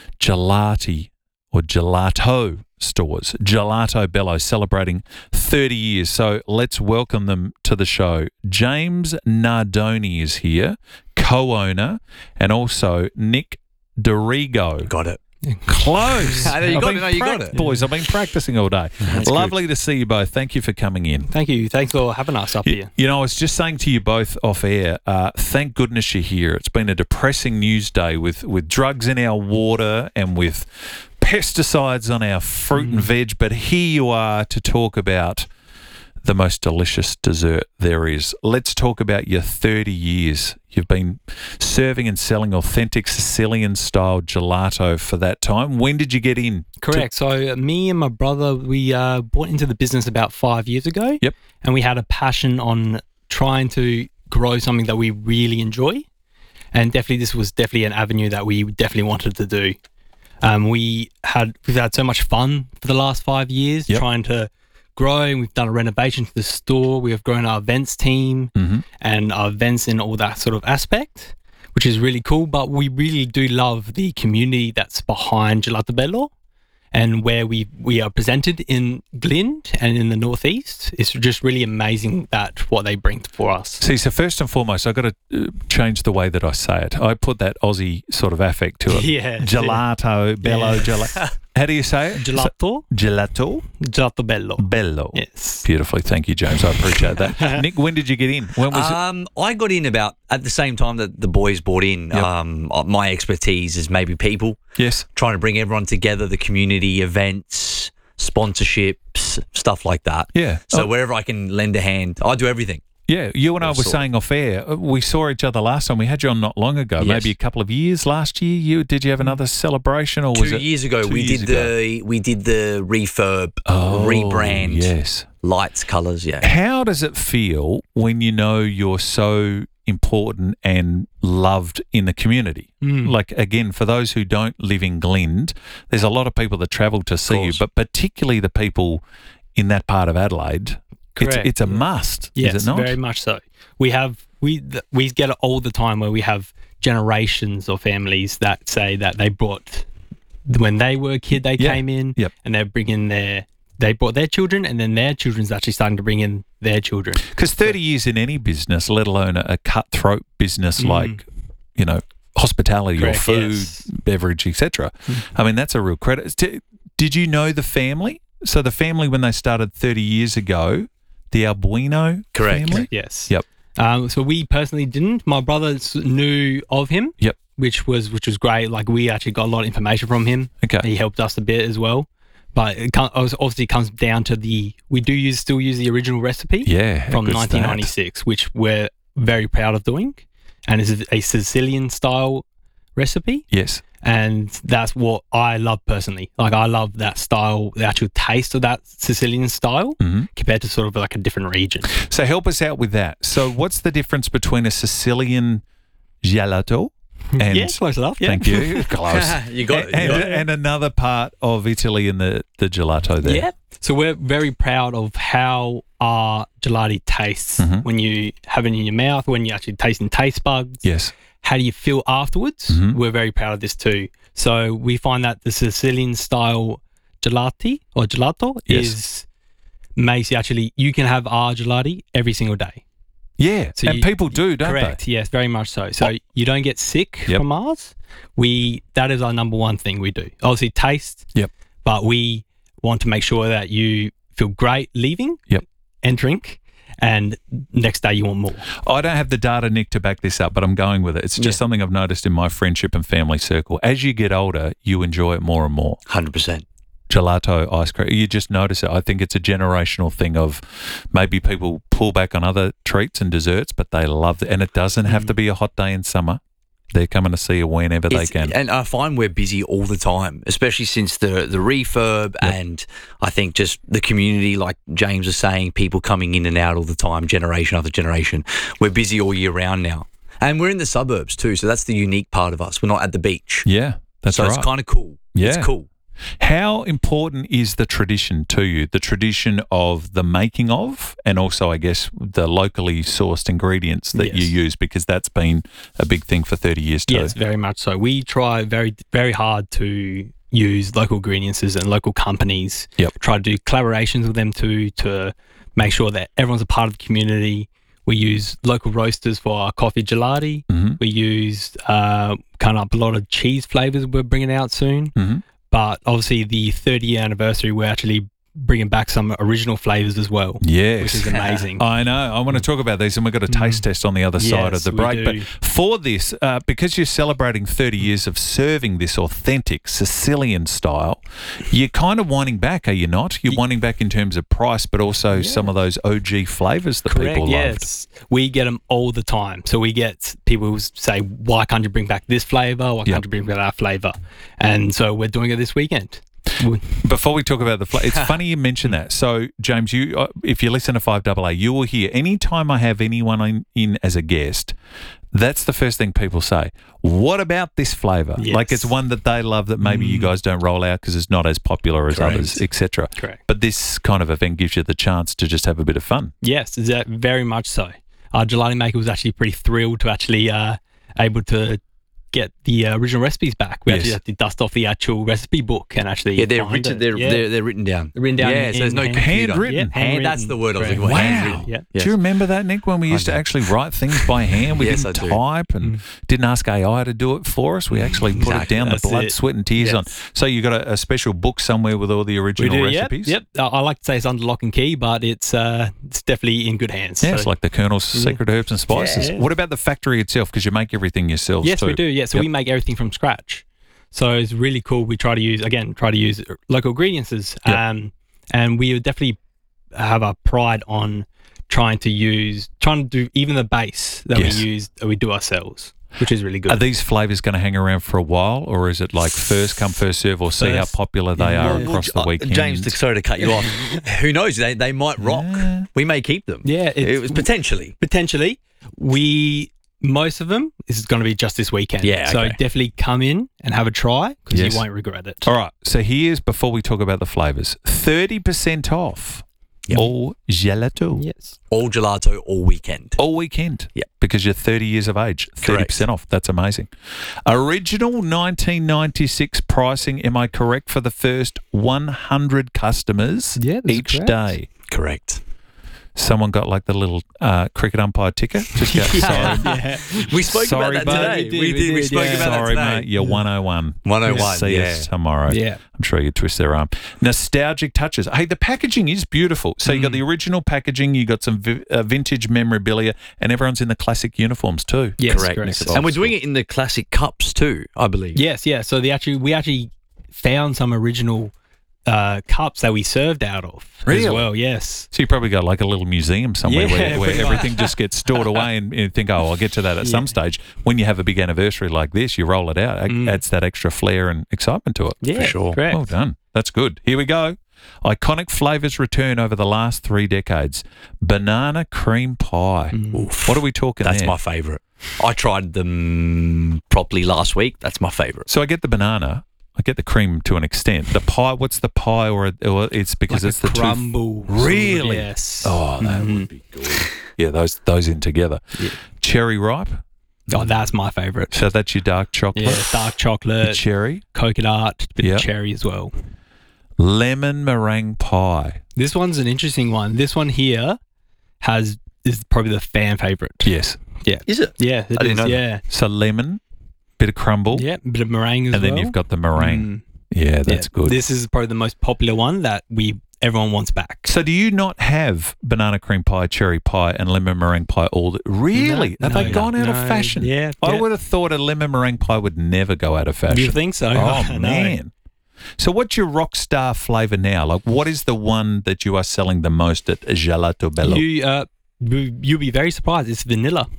gelato stores, Gelato Bello, celebrating 30 years. So let's welcome them to the show. James Nardoni is here, co-owner, and also Nick Dorigo. Got it. Close. You got it. Boys, I've been practicing all day. Lovely to see you both. Thank you for coming in. Thank you. Thanks for having us up here. You know, I was just saying to you both off air, thank goodness you're here. It's been a depressing news day with drugs in our water and with pesticides on our fruit and veg, but here you are to talk about the most delicious dessert there is. Let's talk about your 30 years. You've been serving and selling authentic Sicilian-style gelato for that time. When did you get in? Correct. So me and my brother, we bought into the business about 5 years ago. Yep. And we had a passion on trying to grow something that we really enjoy. And this was definitely an avenue that we definitely wanted to do. We've had so much fun for the last 5 years trying to grow. We've done a renovation to the store. We have grown our events team and our events in all that sort of aspect, which is really cool. But we really do love the community that's behind Gelato Bello and where we are presented in Glynde and in the northeast. It's just really amazing that what they bring for us. See, so first and foremost, I've got to change the way that I say it. I put that Aussie sort of affect to it. Yeah. Gelato Bello, gelato. How do you say it? Gelato. Gelato Bello. Bello. Yes. Beautifully. Thank you, James. I appreciate that. Nick, when did you get in? When was it? I got in about at the same time that the boys bought in. Yep. My expertise is maybe people. Yes. Trying to bring everyone together, the community, events, sponsorships, stuff like that. Yeah. So wherever I can lend a hand, I do everything. Yeah, you and I were saying off air, we saw each other last time. We had you on not long ago, maybe a couple of years. Last year, did you have another celebration, or was it 2 years ago? We did the refurb, rebrand, lights, colours. Yeah. How does it feel when you know you're so important and loved in the community? Like, again, for those who don't live in Glynde, there's a lot of people that travel to see you, but particularly the people in that part of Adelaide. It's a must, yes, is it not? Very much so. We get it all the time where we have generations of families that say that they brought, when they were a kid, they came in and they're bringing they brought their children, and then their children's actually starting to bring in their children. Because 30 years in any business, let alone a cutthroat business like, hospitality or food, beverage, etc. I mean, that's a real credit. Did you know the family? So the family, when they started 30 years ago, the Albuino family? Yes. Yep. So we personally didn't. My brothers knew of him. Yep. Which was great. Like, we actually got a lot of information from him. Okay. He helped us a bit as well. But it obviously comes down to we do still use the original recipe from 1996, which we're very proud of doing. And it's a Sicilian style recipe. Yes. And that's what I love personally. Like, I love that style, the actual taste of that Sicilian style compared to sort of like a different region. So help us out with that. So what's the difference between a Sicilian gelato and close enough. Yeah. Thank you. Close. You got it. And another part of Italy in the gelato there. Yeah. So we're very proud of how our gelati tastes when you have it in your mouth, when you actually taste in taste buds. Yes. How do you feel afterwards? We're very proud of this too. So we find that the Sicilian style gelato makes you actually, you can have our gelati every single day. Yeah, so and people do, don't they? Correct, yes, very much so. So you don't get sick from ours. That is our number one thing we do. Obviously taste, but we want to make sure that you feel great leaving and drink, and next day you want more. I don't have the data, Nick, to back this up, but I'm going with it. It's just something I've noticed in my friendship and family circle. As you get older, you enjoy it more and more. 100%. Gelato, ice cream, you just notice it. I think it's a generational thing of maybe people pull back on other treats and desserts, but they love it. And it doesn't have to be a hot day in summer. They're coming to see you whenever they can. And I find we're busy all the time, especially since the refurb and I think just the community, like James was saying, people coming in and out all the time, generation after generation. We're busy all year round now. And we're in the suburbs too, so that's the unique part of us. We're not at the beach. Yeah, that's right. So it's kind of cool. Yeah. It's cool. How important is the tradition to you? The tradition of the making of, and also, I guess, the locally sourced ingredients that you use, because that's been a big thing for 30 years too. Yes, very much so. We try very, very hard to use local ingredients and local companies. Try to do collaborations with them too, to make sure that everyone's a part of the community. We use local roasters for our coffee gelati. We use kind of a lot of cheese flavours we're bringing out soon. But obviously the 30-year anniversary, we're actually bringing back some original flavours as well. Yes. Which is amazing. I know. I want to talk about these, and we've got a taste test on the other side of the break. But for this, because you're celebrating 30 years of serving this authentic Sicilian style, you're kind of winding back, are you not? You're winding back in terms of price, but also some of those OG flavours that people loved. Yes. We get them all the time. So we get people who say, why can't you bring back this flavour? Why can't you bring back that flavour? And so we're doing it this weekend. Before we talk about the flavor, it's funny you mention that. So, James, you if you listen to 5AA, you will hear anytime I have anyone in as a guest, that's the first thing people say. What about this flavour? Yes. Like, it's one that they love that maybe you guys don't roll out because it's not as popular as others, etc. Correct. But this kind of event gives you the chance to just have a bit of fun. Yes, very much so. Our gelati maker was actually pretty thrilled to actually able to get the original recipes back. We actually had to dust off the actual recipe book and actually they're written down. They're written down. Yeah, so there's no computer. Handwritten. That's the word I was looking for. Wow. Handwritten. Do you remember that, Nick, when we used to actually write things by hand? We didn't type and didn't ask AI to do it for us. We actually put it down, the blood, sweat and tears on. So you got a special book somewhere with all the original recipes? Yep. I like to say it's under lock and key, but it's definitely in good hands. Yeah, it's like the Colonel's Secret Herbs and Spices. What about the factory itself? Because you make everything yourselves too. Yes, we do. Yeah, so we make everything from scratch. So it's really cool. We try to use local ingredients, and we definitely have a pride on trying to do even the base that we do ourselves, which is really good. Are these flavours going to hang around for a while, or is it like first come, first serve, or see how popular they are across the weekend? James, sorry to cut you off. Who knows? They might rock. We may keep them. Yeah. It was potentially. Most of them is going to be just this weekend. Yeah, So okay. definitely come in and have a try because you won't regret it. All right. So here's, before we talk about the flavours, 30% off all gelato. Yes. All gelato all weekend. All weekend. Yep. Because you're 30 years of age. 30% off. That's amazing. Original 1996 pricing. Am I correct for the first 100 customers each correct. day? Correct. Someone got like the little cricket umpire ticker. Just go, sorry. We spoke about that today. We spoke about that Sorry, today. mate. You're 101. 101, See us tomorrow. Yeah. I'm sure you twist their arm. Nostalgic touches. Hey, the packaging is beautiful. So you got the original packaging, you got some vintage memorabilia, and everyone's in the classic uniforms too. Yes, correct. And we're doing it in the classic cups too, I believe. Yes, yeah. So we actually found some original cups that we served out of as well. Yes. So you probably got like a little museum somewhere Yeah, where pretty everything much. just gets stored away and you think, oh, I'll get to that at some stage. When you have a big anniversary like this, you roll it out. It adds that extra flair and excitement to it. Yeah, for sure. Correct. Well done. That's good. Here we go. Iconic flavours return over the last 3 decades. Banana cream pie. What are we talking That's there? my favourite. I tried them properly last week. That's my favourite. So I get the banana. I get the cream to an extent. The pie, what's the pie, or it's because Like it's a the crumble. two. Really? Yes. Oh, that would be good. Yeah, those in together. Yeah. Cherry ripe. Oh, that's my favourite. So that's your dark chocolate. Yeah, dark chocolate, The cherry. coconut, bit Yep. of cherry as well. Lemon meringue pie. This one's an interesting one. This one here is probably the fan favourite. Yes. Yeah. Is it? Yeah. I didn't know that. Yeah. So lemon, bit of crumble. Yeah. Bit of meringue as well. And then you've got the meringue. Yeah, that's good. This is probably the most popular one that everyone wants back. So do you not have banana cream pie, cherry pie, and lemon meringue pie all really? Have they gone out of fashion? Yeah. I would have thought a lemon meringue pie would never go out of fashion. You think so? Oh, No. man. So what's your rock star flavour now? Like, what is the one that you are selling the most at Gelato Bello? You'll be very surprised. It's vanilla.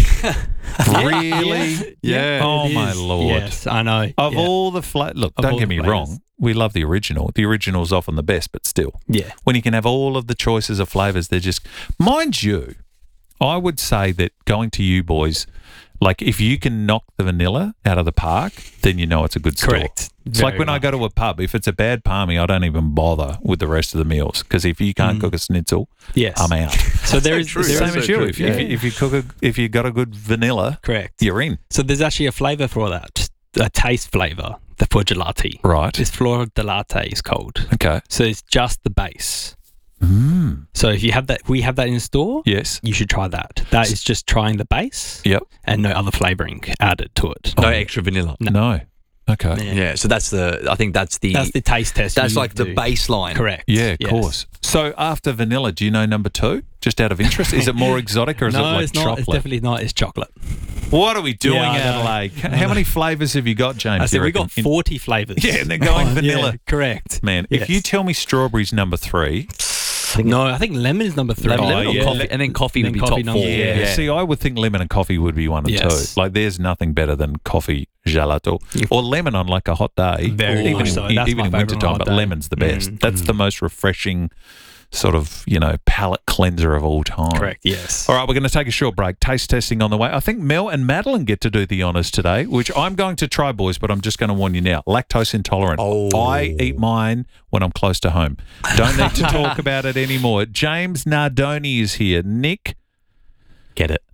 Really? Yeah. Oh, it my is. Lord. Yes, I know. Of all the look, Of don't all get the me flavours. wrong. We love the original. The original's often the best, but still. Yeah. When you can have all of the choices of flavours, they're just... Mind you, I would say that going to you boys, like if you can knock the vanilla out of the park, then you know it's a good store. Correct. It's like Very when I go to a pub, if it's a bad palmy, I don't even bother with the rest of the meals because if you can't cook a schnitzel, Yes. I'm out. So there is Same as you. If you got a good vanilla, Correct. you're in. So there's actually a flavour for that, a taste flavour for gelati. Right. It's flor de latte is called. Okay. So it's just the base. Mm. So if you have that, we have that in store. Yes. You should try that. That is just trying the base. Yep. And no other flavouring added to it. No extra vanilla. No. Okay. Yeah. So I think that's the taste test. That's you like the do. baseline. Correct. Yeah, of Yes. course. So after vanilla, do you know number 2? Just out of interest, is it more exotic or is it No, like it's not. chocolate? It's definitely not. It's chocolate. What are we doing, Yeah, I know. Adelaide? How many flavours have you got, James? I said you we got reckon? 40 flavours. Yeah, and they're going vanilla. Yeah, correct. Man, if Yes. you tell me strawberry's number 3, I think lemon is number 3. Lemon or yeah. coffee, and then coffee would be top 4. number four. yeah. See, I would think lemon and coffee would be 1 and Yes. 2. Like, there's nothing better than coffee gelato or lemon on like a hot day. Very even much in, so. That's even my in favourite on a wintertime, hot but day. lemon's the best. That's the most refreshing sort of, palate cleanser of all time. Correct, yes. All right, we're going to take a short break. Taste testing on the way. I think Mel and Madeline get to do the honours today, which I'm going to try, boys, but I'm just going to warn you now. Lactose intolerant. I eat mine when I'm close to home. Don't need to talk about it anymore. James Nardoni is here. Nick. Get it.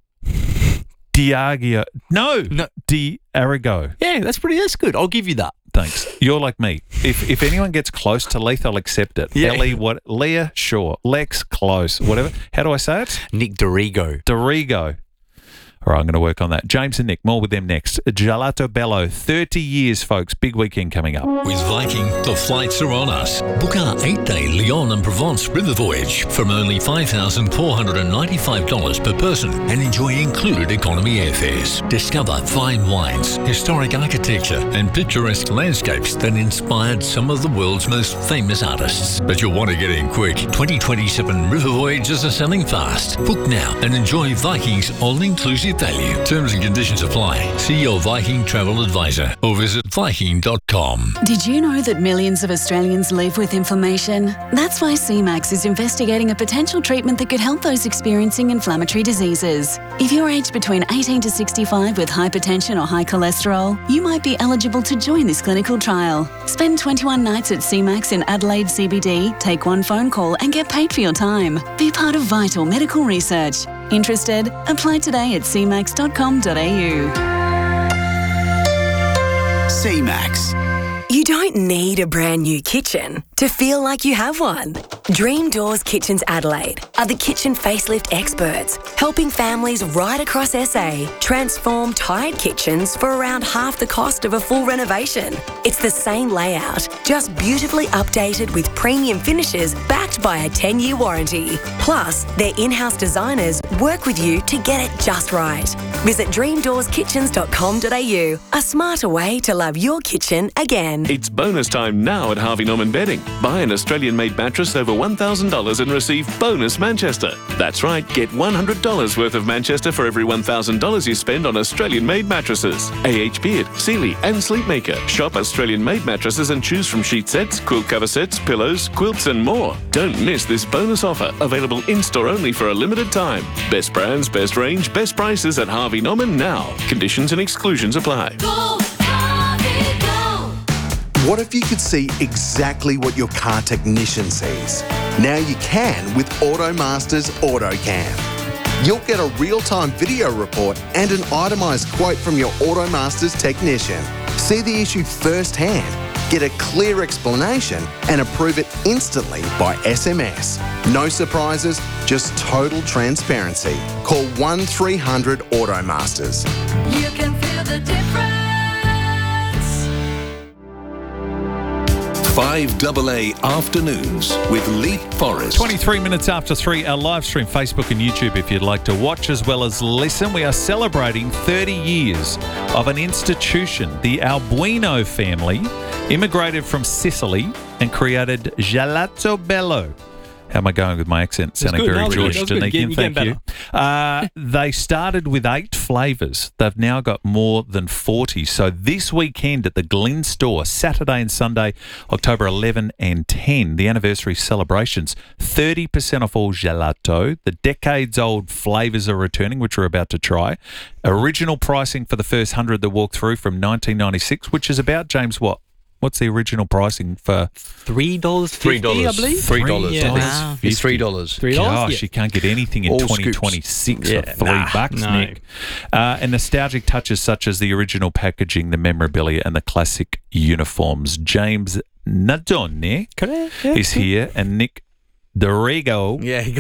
Diageo. No. D'Arrigo. Yeah, that's good. I'll give you that. Thanks. You're like me. If anyone gets close to Leith, I'll accept it. Yeah. Leah, sure. Lex, close. Whatever. How do I say it? Nick D'Arrigo. D'Arrigo. All right, I'm going to work on that. James and Nick, more with them next. Gelato Bello, 30 years, folks. Big weekend coming up. With Viking, the flights are on us. Book our 8-day Lyon and Provence river voyage from only $5,495 per person and enjoy included economy airfares. Discover fine wines, historic architecture and picturesque landscapes that inspired some of the world's most famous artists. But you'll want to get in quick. 2027 river voyages are selling fast. Book now and enjoy Viking's all-inclusive value. Terms and conditions apply. See your Viking travel advisor or visit Viking.com. Did you know that millions of Australians live with inflammation? That's why CMAX is investigating a potential treatment that could help those experiencing inflammatory diseases. If you're aged between 18 to 65 with hypertension or high cholesterol, you might be eligible to join this clinical trial. Spend 21 nights at CMAX in Adelaide CBD, take one phone call and get paid for your time. Be part of vital medical research. Interested? Apply today at cmax.com.au. CMAX. You don't need a brand new kitchen to feel like you have one. Dream Doors Kitchens Adelaide are the kitchen facelift experts, helping families right across SA transform tired kitchens for around half the cost of a full renovation. It's the same layout, just beautifully updated with premium finishes backed by a 10-year warranty. Plus, their in-house designers work with you to get it just right. Visit dreamdoorskitchens.com.au, a smarter way to love your kitchen again. It's bonus time now at Harvey Norman Bedding. Buy an Australian-made mattress over $1,000 and receive bonus Manchester. That's right, get $100 worth of Manchester for every $1,000 you spend on Australian-made mattresses. AH Beard, Sealy and Sleepmaker. Shop Australian-made mattresses and choose from sheet sets, quilt cover sets, pillows, quilts and more. Don't miss this bonus offer, available in-store only for a limited time. Best brands, best range, best prices at Harvey Norman now. Conditions and exclusions apply. What if you could see exactly what your car technician sees? Now you can with AutoMaster's AutoCam. You'll get a real-time video report and an itemised quote from your AutoMaster's technician. See the issue firsthand, get a clear explanation and approve it instantly by SMS. No surprises, just total transparency. Call 1300 AutoMasters. You can feel the difference. 5AA Afternoons with Leap Forest. 23 minutes after 3, our live stream, Facebook and YouTube, if you'd like to watch as well as listen. We are celebrating 30 years of an institution. The Albuino family immigrated from Sicily and created Gelato Bello. How am I going with my accent? Sounding very George Danikian. Thank you. They started with 8 flavours. They've now got more than 40. So this weekend at the Glen store, Saturday and Sunday, October 11 and 10, the anniversary celebrations, 30% off all gelato. The decades-old flavours are returning, which we're about to try. Original pricing for the first 100 that walked through from 1996, which is about, James, what? What's the original pricing for? $3.50, I believe. $3. Yeah. Wow. It's $3. $3. Gosh, you can't get anything in All 2026 for $3, no. Nick. And nostalgic touches such as the original packaging, the memorabilia, and the classic uniforms. James Nadone is here, and Nick Dorigo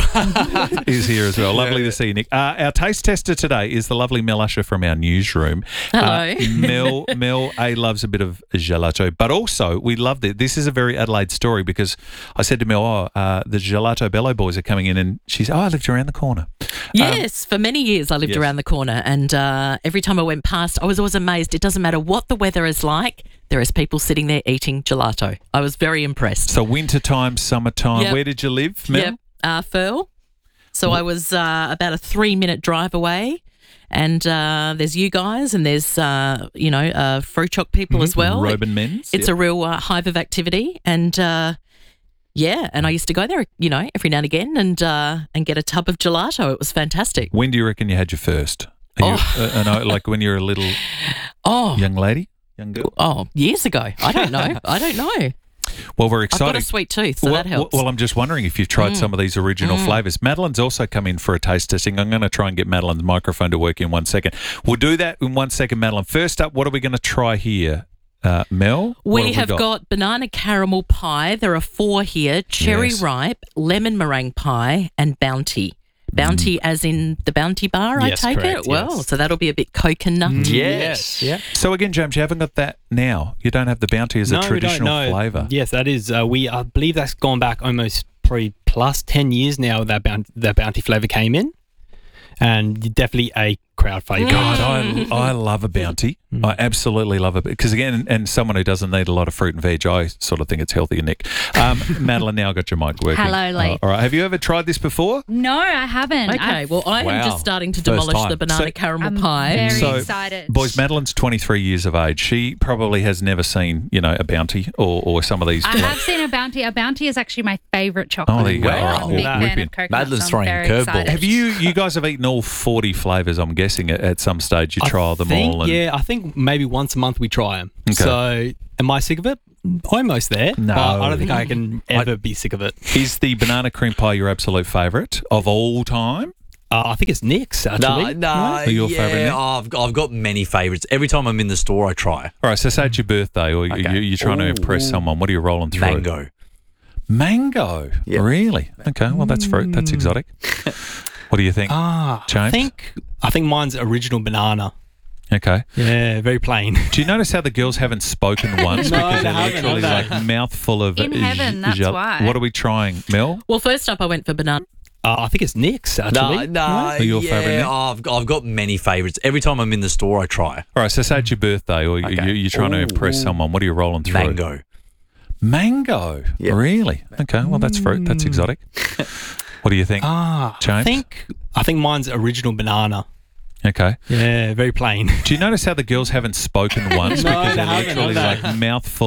is here as well. Lovely to see you, Nick. Our taste tester today is the lovely Mel Usher from our newsroom. Hello. Mel loves a bit of gelato, but also we loved it. This is a very Adelaide story because I said to Mel, the Gelato Bello boys are coming in, and she's, I lived around the corner. Yes, for many years I lived around the corner, and every time I went past, I was always amazed. It doesn't matter what the weather is like, there is people sitting there eating gelato. I was very impressed. So wintertime, summertime, Yep. where did you live, Mel? Yep, Firle. So I was about a 3-minute drive away, and there's you guys, and there's, Fruit Choc people as well. Roban Men's. It's a real hive of activity, and and I used to go there, every now and again and get a tub of gelato. It was fantastic. When do you reckon you had your first? Like when you're a little young lady? Young girl? Oh, years ago. I don't know. Well, we're excited. I've got a sweet tooth, so that helps. Well, I'm just wondering if you've tried some of these original flavours. Madeline's also come in for a taste testing. I'm going to try and get Madeline's microphone to work in 1 second. We'll do that in 1 second, Madeline. First up, what are we going to try here? Mel? We have got banana caramel pie. There are 4 here. Cherry ripe, lemon meringue pie, and Bounty. Bounty as in the Bounty Bar, Yes, I take correct, it? Well, yes. so that'll be a bit coconut. Yes. Yeah. So again, James, you haven't got that now. You don't have the Bounty as a traditional flavour. Yes, that is. I believe that's gone back almost probably plus 10 years now that Bounty flavour came in. And definitely a crowd favourite. God, I love a Bounty. I absolutely love it. Because again, and someone who doesn't eat a lot of fruit and veg, I sort of think it's healthier, Nick. Madeline, now I've got your mic working. Hello, Lee. All right. Have you ever tried this before? No, I haven't. Okay, well, I am just starting to First demolish time. the banana So- caramel pie. Very excited. Boys, Madeline's 23 years of age. She probably has never seen, a Bounty or some of these. I have seen a Bounty. A Bounty is actually my favourite chocolate. Oh, there you go. I'm All right, a big well, fan whip of in. coconut, Madeline's so I'm throwing very curveballs. excited. Have you guys have eaten all 40 flavours, I'm guessing, at some stage? You trial them all? I think maybe once a month we try them. Okay. So, am I sick of it? Almost there. No. But I don't think I can ever be sick of it. Is the banana cream pie your absolute favourite of all time? I think it's Nick's, actually. No, Your favourite, Nick? I've got many favourites. Every time I'm in the store, I try. All right, so say it's your birthday or you're trying to impress someone. What are you rolling through? Mango. Mango? Yep. Really? Okay, well, that's fruit. That's exotic. What do you think, James? I think mine's original banana. Okay. Yeah, very plain. Do you notice how the girls haven't spoken once? No, Because they they're haven't, literally have they? like mouthful of... In heaven, that's why. What are we trying, Mel? Well, first up, I went for banana. I think it's Nick's, actually. Your favourite, Nick? I've got many favourites. Every time I'm in the store, I try. All right, so say it's your birthday or you're trying to impress someone. What are you rolling through? Mango. Mango? Yep. Really? Okay, well, that's fruit. That's exotic. What do you think, James? I think mine's original banana. Okay. Yeah, very plain. Do you notice how the girls haven't spoken once? No, Because they they're haven't, literally have they? like mouthful